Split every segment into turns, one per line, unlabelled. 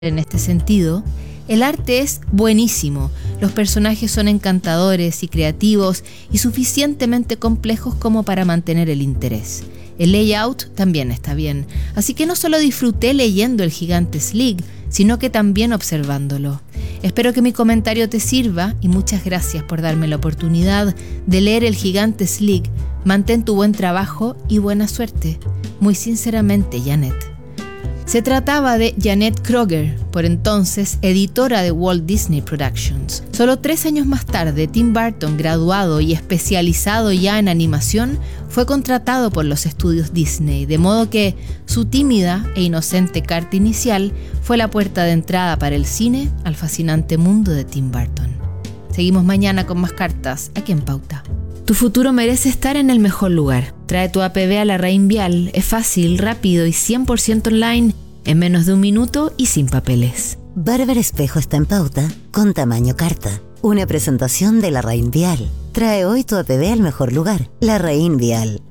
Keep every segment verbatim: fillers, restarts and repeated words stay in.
en este sentido, el arte es buenísimo, los personajes son encantadores y creativos y suficientemente complejos como para mantener el interés. El layout también está bien, así que no solo disfruté leyendo el gigante Slig, sino que también observándolo. Espero que mi comentario te sirva y muchas gracias por darme la oportunidad de leer el gigante Slig. Mantén tu buen trabajo y buena suerte. Muy sinceramente, Janet. Se trataba de Janet Kroger, por entonces editora de Walt Disney Productions. Solo tres años más tarde, Tim Burton, graduado y especializado ya en animación, fue contratado por los estudios Disney, de modo que su tímida e inocente carta inicial fue la puerta de entrada para el cine al fascinante mundo de Tim Burton. Seguimos mañana con más cartas aquí en Pauta. Tu futuro merece estar en el mejor lugar. Trae tu A P B a la Rain Vial. Es fácil, rápido y cien por ciento online, en menos de un minuto y sin papeles.
Bárbara Espejo está en Pauta con tamaño carta. Una presentación de la Rain Vial. Trae hoy tu A P B al mejor lugar. La Rain Vial.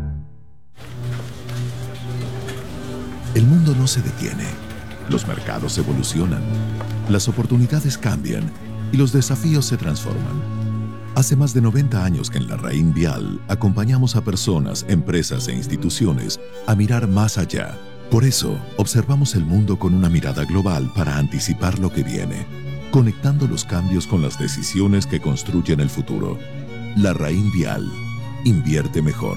El mundo no se detiene. Los mercados evolucionan. Las oportunidades cambian y los desafíos se transforman. Hace más de noventa años que en la Rain Vial acompañamos a personas, empresas e instituciones a mirar más allá. Por eso, observamos el mundo con una mirada global para anticipar lo que viene, conectando los cambios con las decisiones que construyen el futuro. La Rain Vial. Invierte mejor.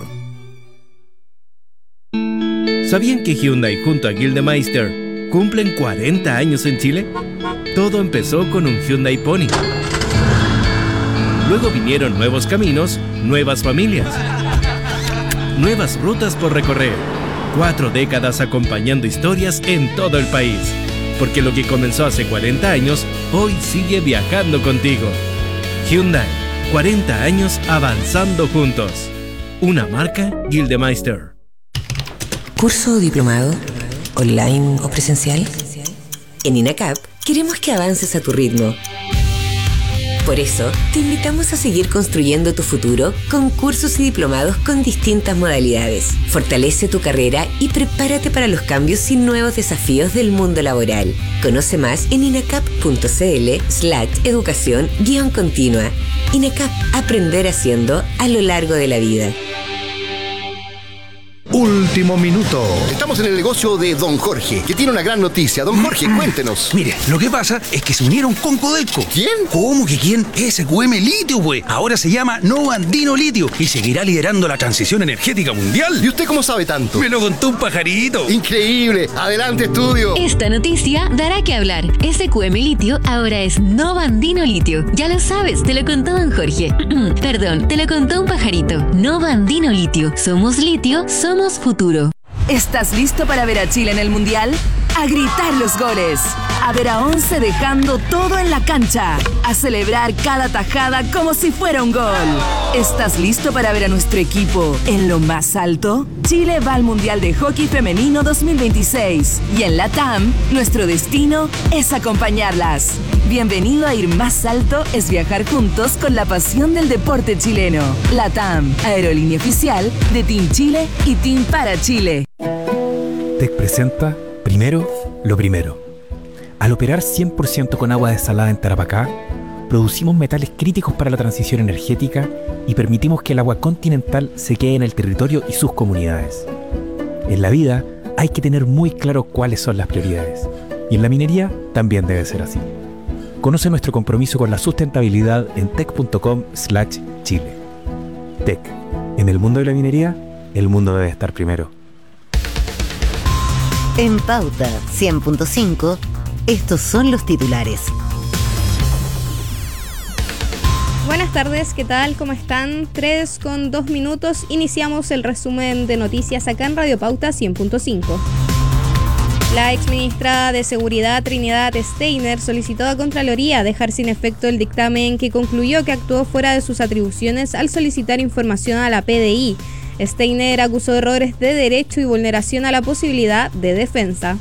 ¿Sabían que Hyundai junto a Gildemeister cumplen cuarenta años en Chile? Todo empezó con un Hyundai Pony. Luego vinieron nuevos caminos, nuevas familias, nuevas rutas por recorrer. Cuatro décadas acompañando historias en todo el país. Porque lo que comenzó hace cuarenta años, hoy sigue viajando contigo. Hyundai, cuarenta años avanzando juntos. Una marca Gildemeister.
¿Curso o diplomado? ¿Online o presencial? En INACAP queremos que avances a tu ritmo. Por eso, te invitamos a seguir construyendo tu futuro con cursos y diplomados con distintas modalidades. Fortalece tu carrera y prepárate para los cambios y nuevos desafíos del mundo laboral. Conoce más en inacap.cl slash educación guión continua. INACAP, aprender haciendo a lo largo de la vida.
Último minuto.
Estamos en el negocio de Don Jorge, que tiene una gran noticia. Don Jorge, cuéntenos.
Mire, lo que pasa es que se unieron con Codelco.
¿Quién?
¿Cómo que quién? S Q M Litio, güey. Ahora se llama Nova Andino Litio y seguirá liderando la transición energética mundial.
¿Y usted cómo sabe tanto?
Me lo contó un pajarito.
Increíble. Adelante, estudio.
Esta noticia dará que hablar. S Q M Litio ahora es Nova Andino Litio. Ya lo sabes, te lo contó Don Jorge. Perdón, te lo contó un pajarito. Nova Andino Litio. Somos litio, somos futuro.
¿Estás listo para ver a Chile en el Mundial? A gritar los goles, a ver a once dejando todo en la cancha, a celebrar cada tajada como si fuera un gol. ¿Estás listo para ver a nuestro equipo en lo más alto? Chile va al Mundial de Hockey Femenino dos mil veintiséis y en LATAM, nuestro destino es acompañarlas. Bienvenido a Ir Más Alto es viajar juntos con la pasión del deporte chileno. LATAM, aerolínea oficial de Team Chile y Team para Chile.
T E C presenta Primero, lo primero. Al operar cien por ciento con agua desalada en Tarapacá, producimos metales críticos para la transición energética y permitimos que el agua continental se quede en el territorio y sus comunidades. En la vida hay que tener muy claro cuáles son las prioridades, y en la minería también debe ser así. Conoce nuestro compromiso con la sustentabilidad en tec.com slash Chile. T E C. En el mundo de la minería, el mundo debe estar primero.
En Pauta cien punto cinco, estos son los titulares.
Buenas tardes, ¿qué tal? ¿Cómo están? tres con dos minutos. Iniciamos el resumen de noticias acá en Radio Pauta cien punto cinco. La exministra de Seguridad Trinidad Steiner solicitó a Contraloría dejar sin efecto el dictamen que concluyó que actuó fuera de sus atribuciones al solicitar información a la P D I. Steiner acusó errores de derecho y vulneración a la posibilidad de defensa.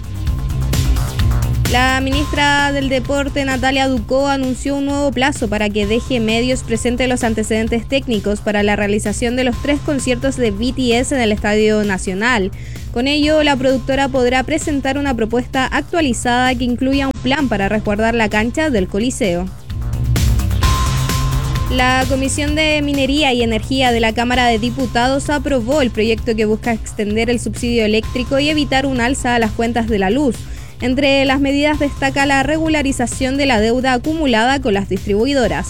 La ministra del Deporte, Natalia Ducó, anunció un nuevo plazo para que D G Medios presente los antecedentes técnicos para la realización de los tres conciertos de B T S en el Estadio Nacional. Con ello, la productora podrá presentar una propuesta actualizada que incluya un plan para resguardar la cancha del Coliseo. La Comisión de Minería y Energía de la Cámara de Diputados aprobó el proyecto que busca extender el subsidio eléctrico y evitar un alza a las cuentas de la luz. Entre las medidas destaca la regularización de la deuda acumulada con las distribuidoras.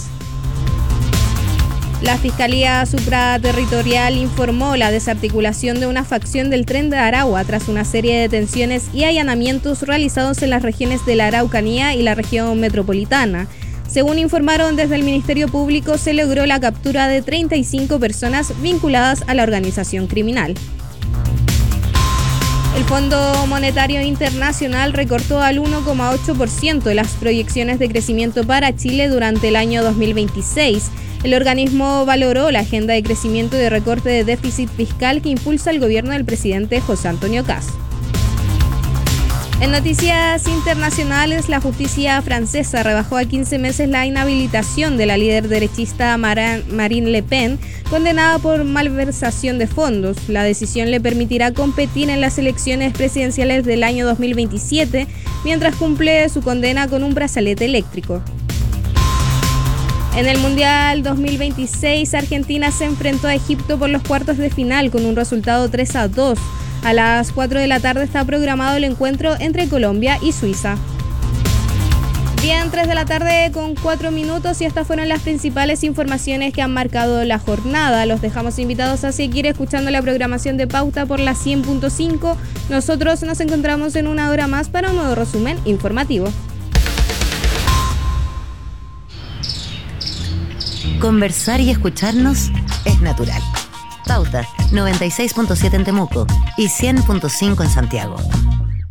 La Fiscalía Supraterritorial informó la desarticulación de una facción del Tren de Aragua tras una serie de detenciones y allanamientos realizados en las regiones de la Araucanía y la región metropolitana. Según informaron desde el Ministerio Público, se logró la captura de treinta y cinco personas vinculadas a la organización criminal. El Fondo Monetario Internacional recortó al uno coma ocho por ciento las proyecciones de crecimiento para Chile durante el año dos mil veintiséis. El organismo valoró la agenda de crecimiento y de recorte de déficit fiscal que impulsa el gobierno del presidente José Antonio Kast. En noticias internacionales, la justicia francesa rebajó a quince meses la inhabilitación de la líder derechista Marine Le Pen, condenada por malversación de fondos. La decisión le permitirá competir en las elecciones presidenciales del año dos mil veintisiete, mientras cumple su condena con un brazalete eléctrico. En el Mundial dos mil veintiséis, Argentina se enfrentó a Egipto por los cuartos de final con un resultado tres a dos. A las cuatro de la tarde está programado el encuentro entre Colombia y Suiza. Bien, tres de la tarde con cuatro minutos y estas fueron las principales informaciones que han marcado la jornada. Los dejamos invitados a seguir escuchando la programación de Pauta por la cien punto cinco. Nosotros nos encontramos en una hora más para un nuevo resumen informativo.
Conversar y escucharnos es natural. Pauta noventa y seis punto siete en Temuco y cien punto cinco en Santiago.